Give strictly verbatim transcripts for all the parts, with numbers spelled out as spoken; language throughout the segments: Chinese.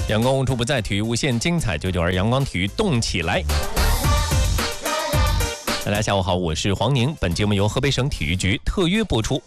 阳光无处不在，体育无限精彩。九九二阳光体育动起来！大家下午好，我是黄宁。本节目由河北省体育局特约播出。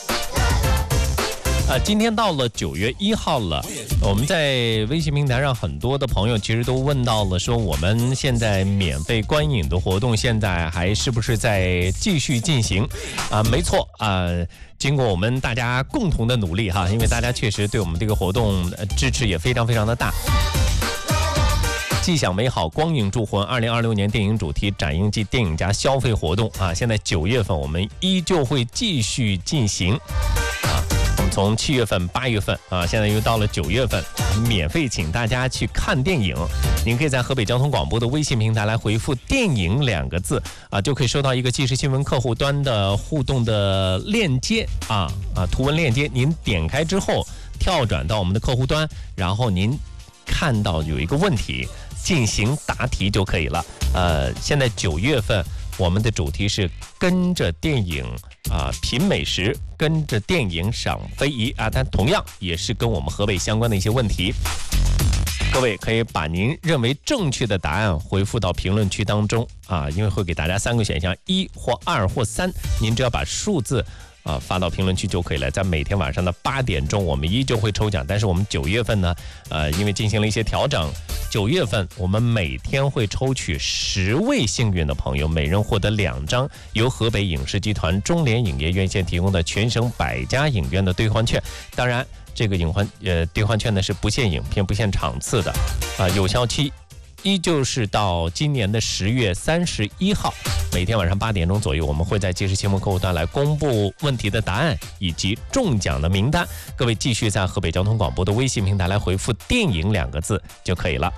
啊，今天到了九月一号了，我们在微信平台上很多的朋友其实都问到了，说我们现在免费观影的活动现在还是不是在继续进行？啊，没错啊。经过我们大家共同的努力哈，因为大家确实对我们这个活动支持也非常非常的大。既享美好，光影铸魂二零二六年电影主题展映暨电影家消费活动啊，现在九月份我们依旧会继续进行啊。我们从七月份、八月份啊，现在又到了九月份，免费请大家去看电影。您可以在河北交通广播的微信平台来回复“电影”两个字啊，就可以收到一个即时新闻客户端的互动的链接啊啊图文链接。您点开之后，跳转到我们的客户端，然后您看到有一个问题，进行答题就可以了。呃，现在九月份我们的主题是跟着电影啊、呃、品美食，跟着电影赏非遗啊，但同样也是跟我们河北相关的一些问题。各位可以把您认为正确的答案回复到评论区当中啊，因为会给大家三个选项，一或二或三，您只要把数字啊，发到评论区就可以了。在每天晚上的八点钟，我们依旧会抽奖。但是我们九月份呢，呃，因为进行了一些调整，九月份我们每天会抽取十位幸运的朋友，每人获得两张由河北影视集团中联影业院线提供的全省百家影院的兑换券。当然，这个影换呃兑换券呢是不限影片、不限场次的，啊、呃，有效期依旧是到今年的十月三十一号。每天晚上八点钟左右，我们会在即时新闻客户端来公布问题的答案以及中奖的名单。各位继续在河北交通广播的微信平台来回复“电影”两个字就可以了。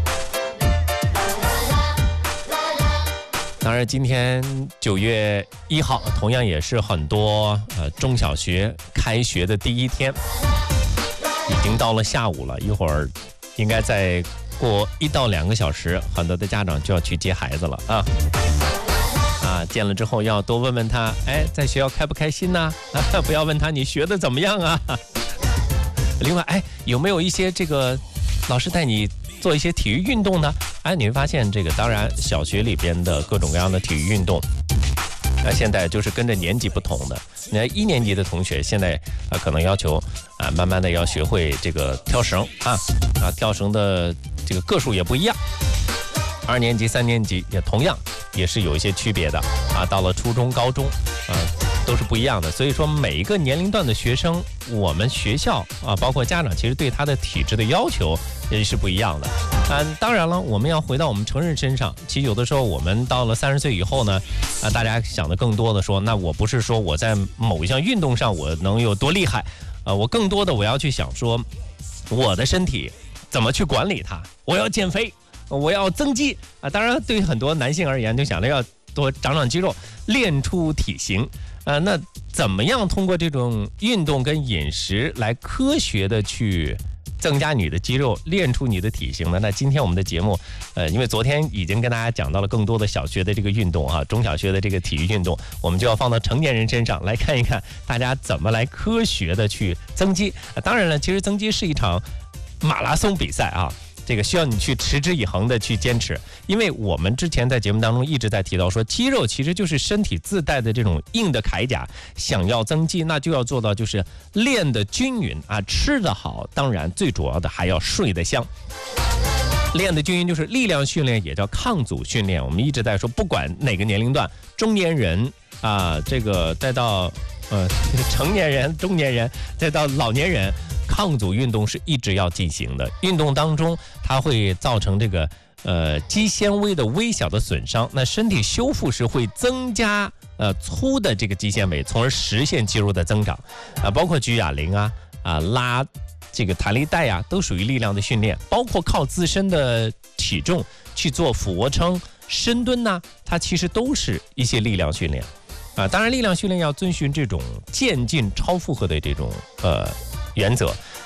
当然，今天九月一号，同样也是很多呃中小学开学的第一天，已经到了下午了，一会儿应该再过一到两个小时，很多的家长就要去接孩子了啊。啊，见了之后要多问问他，哎，在学校开不开心呢？啊，不要问他你学的怎么样啊。另外，哎，有没有一些这个老师带你做一些体育运动呢？哎，你会发现这个，当然小学里边的各种各样的体育运动，那现在就是跟着年级不同的。那一年级的同学现在啊，可能要求啊，慢慢的要学会这个跳绳啊啊，跳绳的这个个数也不一样。二年级、三年级也同样也是有一些区别的啊。到了初中、高中，啊，都是不一样的。所以说，每一个年龄段的学生，我们学校啊，包括家长，其实对他的体质的要求也是不一样的。啊，当然了，我们要回到我们成人身上。其实有的时候，我们到了三十岁以后呢，啊，大家想的更多的说，那我不是说我在某一项运动上我能有多厉害，啊，我更多的我要去想说，我的身体怎么去管理它？我要减肥。我要增肌啊！当然，对于很多男性而言，就想着要多长长肌肉，练出体型啊。那怎么样通过这种运动跟饮食来科学的去增加你的肌肉，练出你的体型呢？那今天我们的节目，呃，因为昨天已经跟大家讲到了更多的小学的这个运动啊，中小学的这个体育运动，我们就要放到成年人身上来看一看，大家怎么来科学的去增肌。啊、当然了，其实增肌是一场马拉松比赛啊。这个需要你去持之以恒的去坚持，因为我们之前在节目当中一直在提到说，肌肉其实就是身体自带的这种硬的铠甲，想要增肌，那就要做到就是练得均匀啊，吃得好，当然最主要的还要睡得香。练的均匀就是力量训练，也叫抗阻训练。我们一直在说，不管哪个年龄段，中年人啊，这个再到呃成年人、中年人，再到老年人。抗阻运动是一直要进行的，运动当中它会造成这个呃肌纤维的微小的损伤，那身体修复时会增加呃粗的这个肌纤维，从而实现肌肉的增长啊，包括举哑铃啊啊拉这个弹力带啊，都属于力量的训练，包括靠自身的体重去做俯卧撑、深蹲呐、啊，它其实都是一些力量训练啊。当然，力量训练要遵循这种渐进超负荷的这种呃。原则，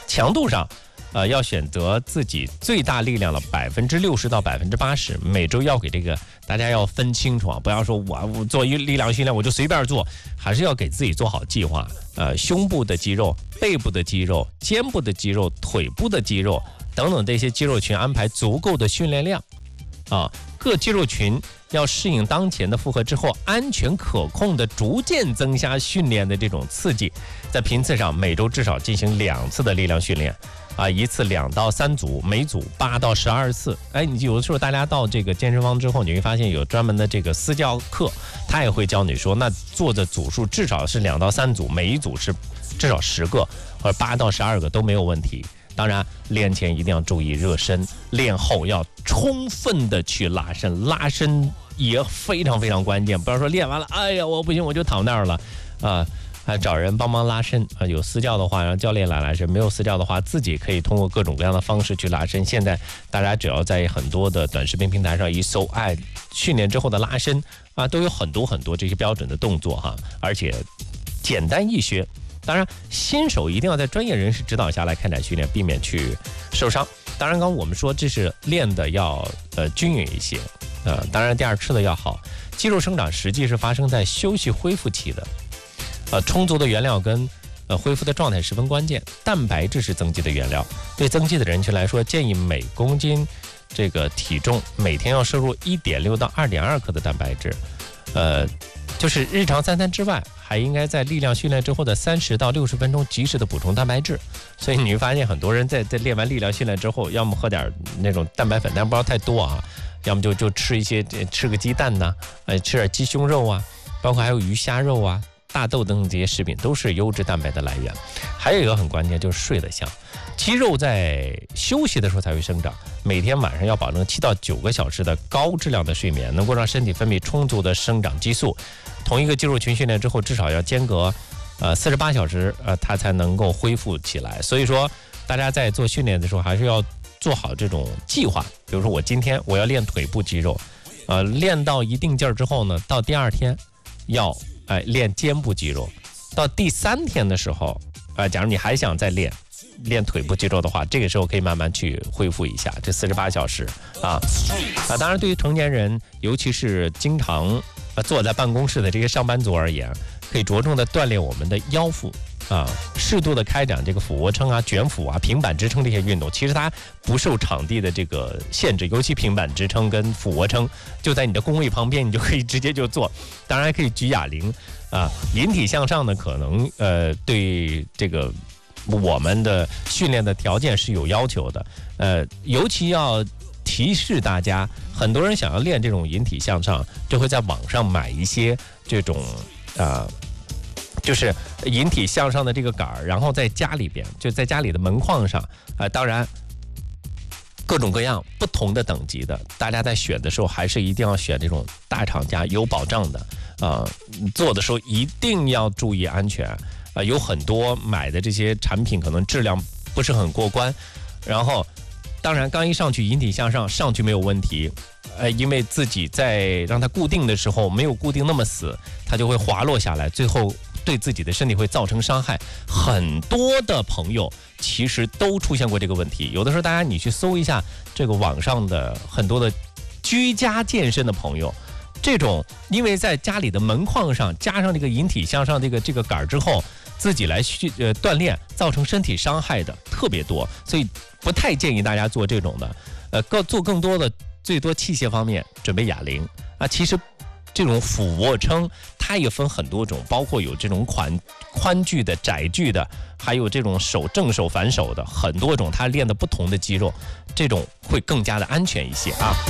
强度上，呃，要选择自己最大力量的百分之六十到百分之八十，每周要给这个大家要分清楚啊，不要说我我做一力量训练我就随便做，还是要给自己做好计划。呃，胸部的肌肉、背部的肌肉、肩部的肌肉、腿部的肌肉等等这些肌肉群安排足够的训练量啊，各肌肉群要适应当前的负荷之后，安全可控的逐渐增加训练的这种刺激，在频次上每周至少进行两次的力量训练。啊，一次两到三组，每组八到十二次。哎，你有的时候大家到这个健身房之后，你会发现有专门的这个私教课，他也会教你说，那做的组数至少是两到三组，每一组是至少十个，或者八到十二个都没有问题。当然，练前一定要注意热身，练后要充分的去拉伸，拉伸也非常非常关键。不要说练完了，哎呀，我不行，我就躺那儿了，啊。啊，找人帮忙拉伸啊，有私教的话让教练来拉伸，没有私教的话自己可以通过各种各样的方式去拉伸。现在大家只要在很多的短视频平台上一搜，哎，训练之后的拉伸啊，都有很多很多这些标准的动作哈，而且简单易学。当然，新手一定要在专业人士指导下来开展训练，避免去受伤。当然，刚刚我们说这是练的要呃均匀一些，呃，当然第二吃的要好。肌肉生长实际是发生在休息恢复期的。呃，充足的原料跟呃恢复的状态十分关键。蛋白质是增肌的原料，对增肌的人群来说，建议每公斤这个体重每天要摄入 一点六到二点二克的蛋白质。呃，就是日常三餐之外，还应该在力量训练之后的三十到六十分钟及时的补充蛋白质。所以你会发现很多人在在练完力量训练之后，要么喝点那种蛋白粉，但不要太多啊，要么就就吃一些吃个鸡蛋呐、呃，吃点鸡胸肉啊，包括还有鱼虾肉啊。大豆等等这些食品都是优质蛋白的来源。还有一个很关键就是睡得香，肌肉在休息的时候才会生长，每天晚上要保证七到九个小时的高质量的睡眠，能够让身体分泌充足的生长激素。同一个肌肉群训练之后至少要间隔呃四十八小时，呃它才能够恢复起来。所以说大家在做训练的时候还是要做好这种计划。比如说我今天我要练腿部肌肉，呃练到一定劲儿之后呢，到第二天要哎，练肩部肌肉，到第三天的时候，啊、呃，假如你还想再练练腿部肌肉的话，这个时候可以慢慢去恢复一下这四十八小时啊啊！当然，对于成年人，尤其是经常呃坐在办公室的这些上班族而言，可以着重的锻炼我们的腰腹啊，适度的开展这个俯卧撑啊、卷腹啊、平板支撑这些运动。其实它不受场地的这个限制，尤其平板支撑跟俯卧撑，就在你的工位旁边，你就可以直接就做。当然还可以举哑铃啊，引体向上呢，可能呃对这个我们的训练的条件是有要求的，呃，尤其要提示大家，很多人想要练这种引体向上，就会在网上买一些这种啊。呃就是引体向上的这个杆儿，然后在家里边，就在家里的门框上，啊、呃，当然各种各样不同的等级的，大家在选的时候还是一定要选这种大厂家有保障的，啊、呃，做的时候一定要注意安全，啊、呃，有很多买的这些产品可能质量不是很过关，然后当然刚一上去引体向上上去没有问题。呃，因为自己在让它固定的时候没有固定那么死，它就会滑落下来，最后对自己的身体会造成伤害。很多的朋友其实都出现过这个问题。有的时候大家你去搜一下这个网上的很多的居家健身的朋友，这种因为在家里的门框上加上这个引体向上这个这个杆之后，自己来去呃锻炼，造成身体伤害的特别多，所以不太建议大家做这种的。呃，更做更多的。最多器械方面准备哑铃啊，其实这种俯卧撑它也分很多种，包括有这种宽宽距的、窄距的，还有这种手正手反手的，很多种，它练的不同的肌肉，这种会更加的安全一些啊。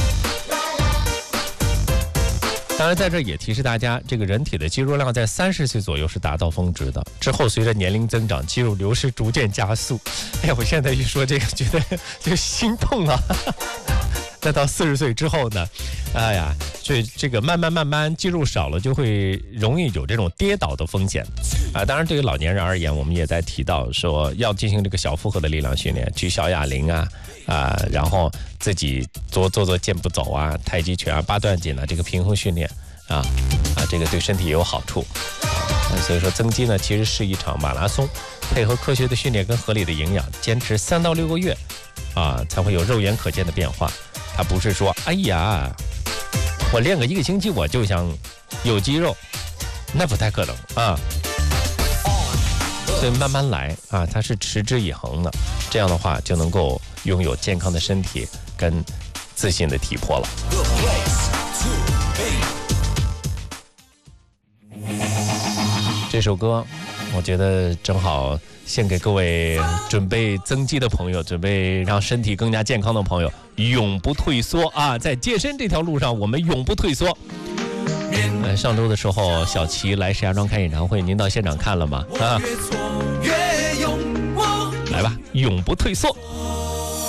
当然，在这也提示大家，这个人体的肌肉量在三十岁左右是达到峰值的，之后随着年龄增长，肌肉流失逐渐加速。哎呀，我现在一说这个，觉得就心痛啊。再到四十岁之后呢，哎呀，这这个慢慢慢慢肌肉少了，就会容易有这种跌倒的风险啊。当然，对于老年人而言，我们也在提到说要进行这个小负荷的力量训练，举小哑铃啊啊，然后自己做做做健步走啊、太极拳啊、八段锦啊，这个平衡训练啊啊，这个对身体也有好处。 所以说增肌呢，其实是一场马拉松，配合科学的训练跟合理的营养，坚持三到六个月，啊，才会有肉眼可见的变化。它不是说，哎呀，我练个一个星期我就想有肌肉，那不太可能啊。所以慢慢来啊，它是持之以恒的，这样的话就能够拥有健康的身体跟自信的体魄了。这首歌我觉得正好献给各位准备增肌的朋友，准备让身体更加健康的朋友，永不退缩啊！在健身这条路上，我们永不退缩。呃，上周的时候，小齐来石家庄开演唱会，您到现场看了吗？啊，来吧，永不退缩。